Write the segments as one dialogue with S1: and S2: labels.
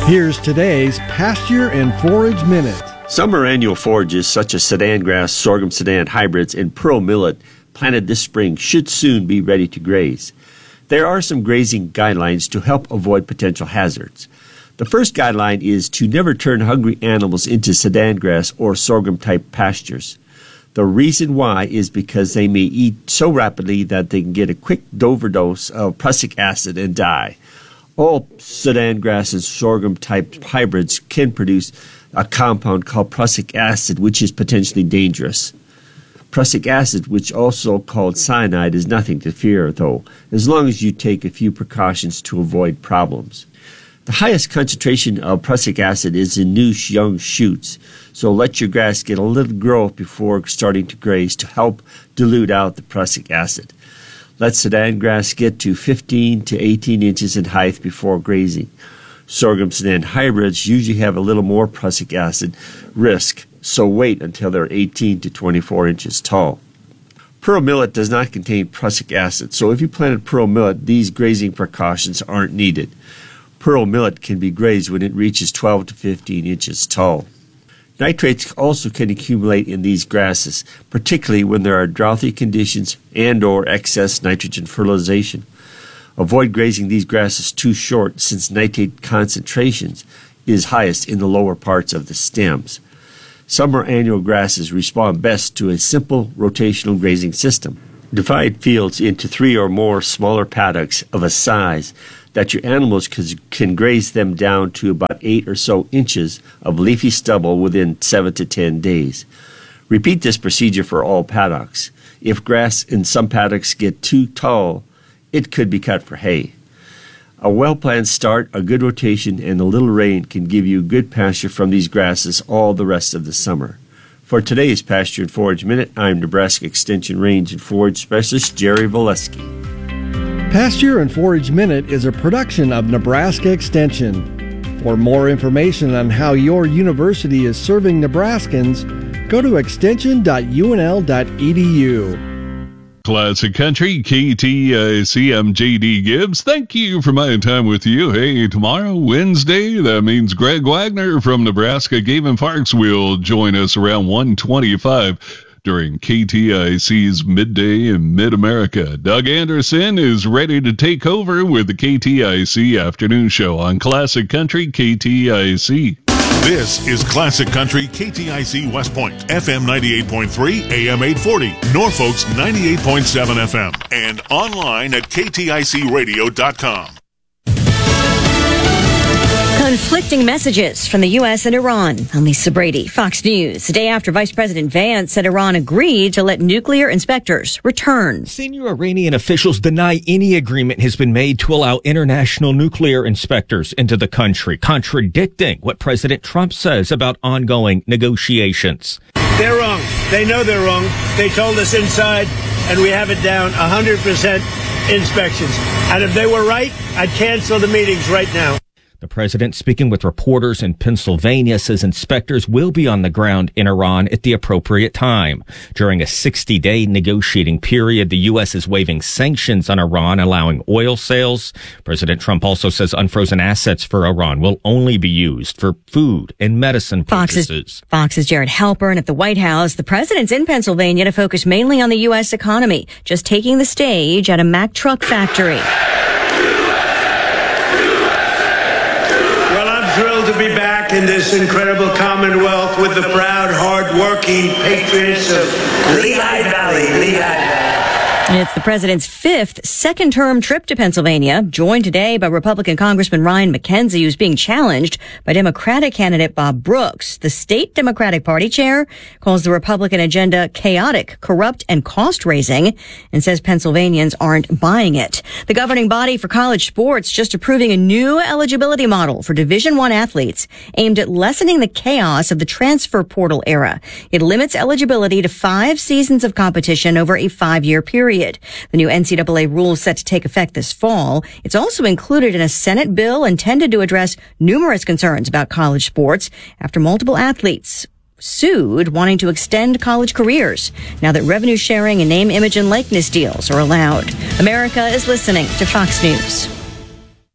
S1: Here's today's Pasture and Forage Minute.
S2: Summer annual forages such as Sudan grass, sorghum Sudan hybrids, and pearl millet planted this spring should soon be ready to graze. There are some grazing guidelines to help avoid potential hazards. The first guideline is to never turn hungry animals into Sudan grass or sorghum-type pastures. The reason why is because they may eat so rapidly that they can get a quick overdose of prussic acid and die. All Sudan grass and sorghum-type hybrids can produce a compound called prussic acid, which is potentially dangerous. Prussic acid, which also called cyanide, is nothing to fear, though, as long as you take a few precautions to avoid problems. The highest concentration of prussic acid is in new young shoots, so let your grass get a little growth before starting to graze to help dilute out the prussic acid. Let Sudan grass get to 15 to 18 inches in height before grazing. Sorghum Sudan hybrids usually have a little more prussic acid risk, so wait until they're 18 to 24 inches tall. Pearl millet does not contain prussic acid, so if you planted pearl millet, these grazing precautions aren't needed. Pearl millet can be grazed when it reaches 12 to 15 inches tall. Nitrates also can accumulate in these grasses, particularly when there are droughty conditions and or excess nitrogen fertilization. Avoid grazing these grasses too short since nitrate concentrations is highest in the lower parts of the stems. Summer annual grasses respond best to a simple rotational grazing system. Divide fields into 3 or more smaller paddocks of a size that your animals can graze them down to about 8 or so inches of leafy stubble within 7 to 10 days. Repeat this procedure for all paddocks. If grass in some paddocks get too tall, it could be cut for hay. A well-planned start, a good rotation, and a little rain can give you good pasture from these grasses all the rest of the summer. For today's Pasture and Forage Minute, I'm Nebraska Extension Range and Forage Specialist Jerry Volesky.
S1: Pasture and Forage Minute is a production of Nebraska Extension. For more information on how your university is serving Nebraskans, go to extension.unl.edu.
S3: Classic Country, KTIC, I'm J.D. Gibbs. Thank you for my time with you. Hey, tomorrow, Wednesday, that means Greg Wagner from Nebraska Game and Parks will join us around 1:25 during KTIC's Midday in Mid-America. Doug Anderson is ready to take over with the KTIC Afternoon Show on Classic Country, KTIC.
S4: This is Classic Country KTIC West Point, FM 98.3, AM 840, Norfolk's 98.7 FM, and online at kticradio.com.
S5: Conflicting messages from the U.S. and Iran. I'm Lisa Brady, Fox News. The day after Vice President Vance said Iran agreed to let nuclear inspectors return.
S6: Senior Iranian officials deny any agreement has been made to allow international nuclear inspectors into the country, contradicting what President Trump says about ongoing negotiations.
S7: They're wrong. They know they're wrong. They told us inside, and we have it down 100% inspections. And if they were right, I'd cancel the meetings right now.
S6: The president, speaking with reporters in Pennsylvania, says inspectors will be on the ground in Iran at the appropriate time. During a 60-day negotiating period, the U.S. is waiving sanctions on Iran, allowing oil sales. President Trump also says unfrozen assets for Iran will only be used for food and medicine purchases.
S5: Fox's Jared Halpern at the White House. The president's in Pennsylvania to focus mainly on the U.S. economy, just taking the stage at a Mack truck factory.
S7: Thrilled to be back in this incredible Commonwealth with the proud, hard-working patriots of Lehigh Valley.
S5: It's the president's fifth second-term trip to Pennsylvania, joined today by Republican Congressman Ryan McKenzie, who's being challenged by Democratic candidate Bob Brooks. The state Democratic Party chair calls the Republican agenda chaotic, corrupt, and cost-raising, and says Pennsylvanians aren't buying it. The governing body for college sports just approving a new eligibility model for Division I athletes aimed at lessening the chaos of the transfer portal era. It limits eligibility to 5 seasons of competition over a 5-year period. The new NCAA rules set to take effect this fall. It's also included in a Senate bill intended to address numerous concerns about college sports after multiple athletes sued wanting to extend college careers now that revenue sharing and name, image, and likeness deals are allowed. America is listening to Fox News.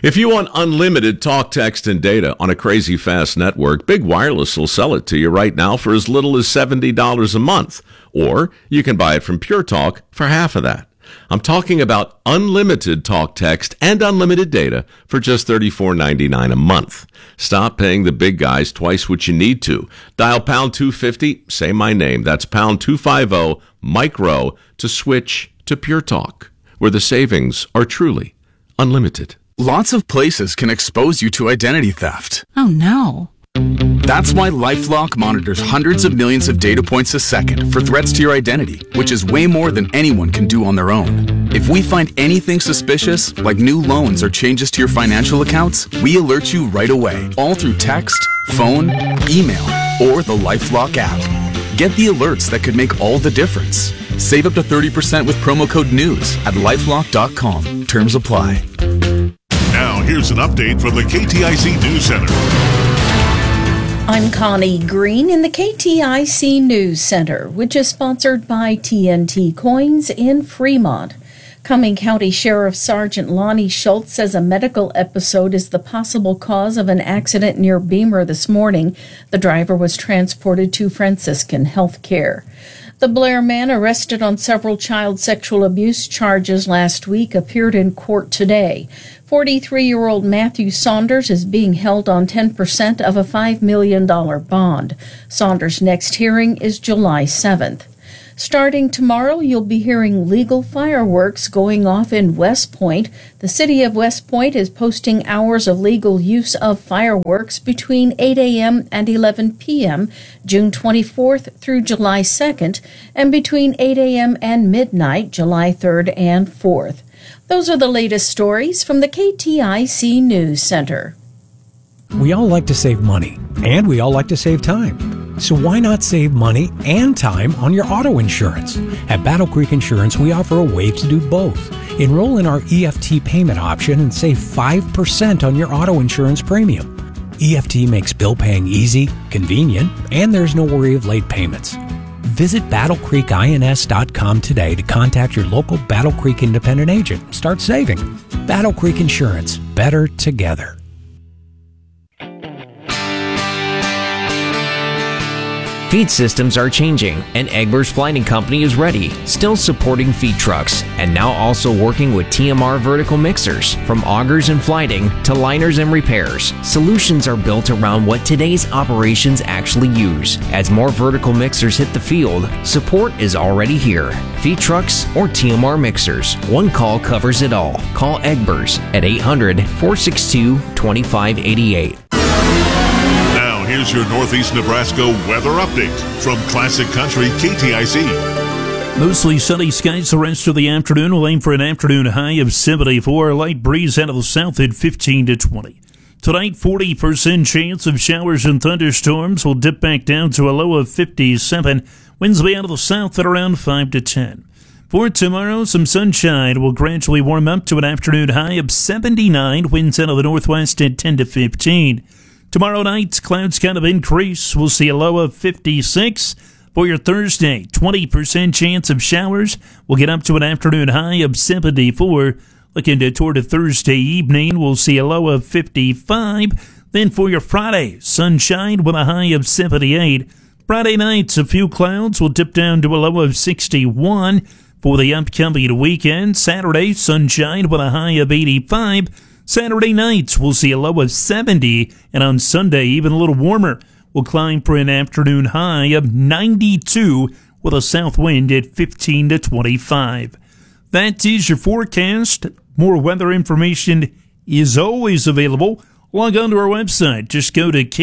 S8: If you want unlimited talk, text, and data on a crazy fast network, Big Wireless will sell it to you right now for as little as $70 a month. Or you can buy it from Pure Talk for half of that. I'm talking about unlimited talk, text, and unlimited data for just $34.99 a month. Stop paying the big guys twice what you need to. Dial pound 250, say my name. That's pound 250, micro, to switch to Pure Talk, where the savings are truly unlimited.
S9: Lots of places can expose you to identity theft.
S10: Oh, no.
S9: That's why LifeLock monitors hundreds of millions of data points a second for threats to your identity, which is way more than anyone can do on their own. If we find anything suspicious, like new loans or changes to your financial accounts, we alert you right away, all through text, phone, email, or the LifeLock app. Get the alerts that could make all the difference. Save up to 30% with promo code NEWS at LifeLock.com. Terms apply.
S4: Now, here's an update from the KTIC News Center.
S11: I'm Connie Green in the KTIC News Center, which is sponsored by TNT Coins in Fremont. Cumming County Sheriff Sergeant Lonnie Schultz says a medical episode is the possible cause of an accident near Beamer this morning. The driver was transported to Franciscan Health Care. The Blair man, arrested on several child sexual abuse charges last week, appeared in court today. 43-year-old Matthew Saunders is being held on 10% of a $5 million bond. Saunders' next hearing is July 7th. Starting tomorrow, you'll be hearing legal fireworks going off in West Point. The city of West Point is posting hours of legal use of fireworks between 8 a.m. and 11 p.m., June 24th through July 2nd, and between 8 a.m. and midnight, July 3rd and 4th. Those are the latest stories from the KTIC News Center.
S12: We all like to save money, and we all like to save time. So why not save money and time on your auto insurance? At Battle Creek Insurance, we offer a way to do both. Enroll in our EFT payment option and save 5% on your auto insurance premium. EFT makes bill paying easy, convenient, and there's no worry of late payments. Visit BattleCreekINS.com today to contact your local Battle Creek independent agent. Start saving. Battle Creek Insurance. Better together.
S13: Feed systems are changing, and Egbers Flighting Company is ready, still supporting feed trucks, and now also working with TMR vertical mixers. From augers and flighting to liners and repairs, solutions are built around what today's operations actually use. As more vertical mixers hit the field, support is already here. Feed trucks or TMR mixers, one call covers it all. Call Egbers at 800-462-2588.
S4: Here's your Northeast Nebraska weather update from Classic Country KTIC.
S14: Mostly sunny skies the rest of the afternoon. We'll aim for an afternoon high of 74. Light breeze out of the south at 15 to 20. Tonight, 40% chance of showers and thunderstorms. Will dip back down to a low of 57. Winds will be out of the south at around 5 to 10. For tomorrow, some sunshine will gradually warm up to an afternoon high of 79. Winds out of the northwest at 10 to 15. Tomorrow night, clouds kind of increase. We'll see a low of 56. For your Thursday, 20% chance of showers. We'll get up to an afternoon high of 74. Looking toward a Thursday evening, we'll see a low of 55. Then for your Friday, sunshine with a high of 78. Friday nights, a few clouds will dip down to a low of 61. For the upcoming weekend, Saturday, sunshine with a high of 85. Saturday nights, we'll see a low of 70, and on Sunday, even a little warmer. We'll climb for an afternoon high of 92 with a south wind at 15 to 25. That is your forecast. More weather information is always available. Log on to our website. Just go to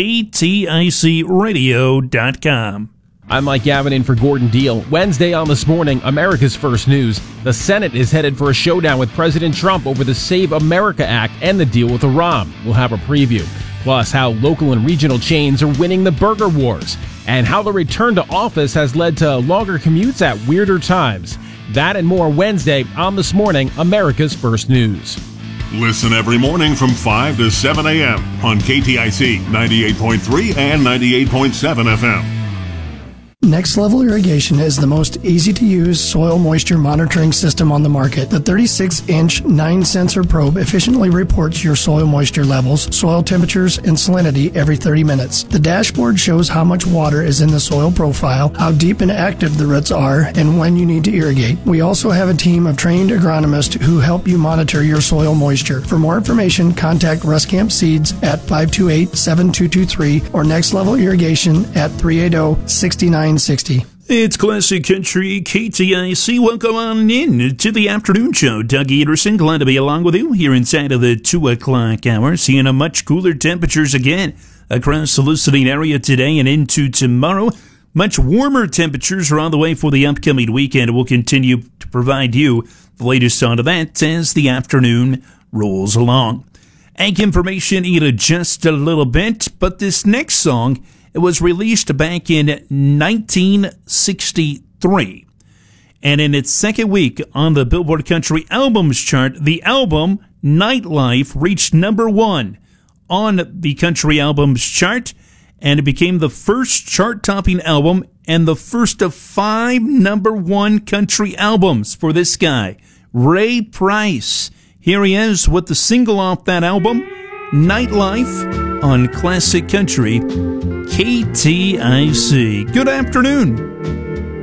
S14: KTICradio.com.
S15: I'm Mike Gavin in for Gordon Deal. Wednesday on This Morning, America's First News. The Senate is headed for a showdown with President Trump over the Save America Act and the deal with Iran. We'll have a preview. Plus, how local and regional chains are winning the burger wars. And how the return to office has led to longer commutes at weirder times. That and more Wednesday on This Morning, America's First News.
S4: Listen every morning from 5 to 7 a.m. on KTIC 98.3 and 98.7 FM.
S10: Next Level Irrigation is the most easy-to-use soil moisture monitoring system on the market. The 36-inch 9-sensor probe efficiently reports your soil moisture levels, soil temperatures, and salinity every 30 minutes. The dashboard shows how much water is in the soil profile, how deep and active the roots are, and when you need to irrigate. We also have a team of trained agronomists who help you monitor your soil moisture. For more information, contact Ruscamp Seeds at 528-7223 or Next Level Irrigation at 380-6960.
S14: It's Classic Country KTIC. Welcome on in to the afternoon show. Doug Anderson, glad to be along with you here inside of the 2 o'clock hour. Seeing a much cooler temperatures again across the listening area today and into tomorrow. Much warmer temperatures are on the way for the upcoming weekend. We'll continue to provide you the latest on that as the afternoon rolls along. Ag information in just a little bit, but this next song, it was released back in 1963. And in its second week on the Billboard Country Albums chart, the album Nightlife reached number 1 on the Country Albums chart, and it became the first chart-topping album and the first of 5 number 1 country albums for this guy, Ray Price. Here he is with the single off that album, Nightlife, on Classic Country KTIC. Good afternoon.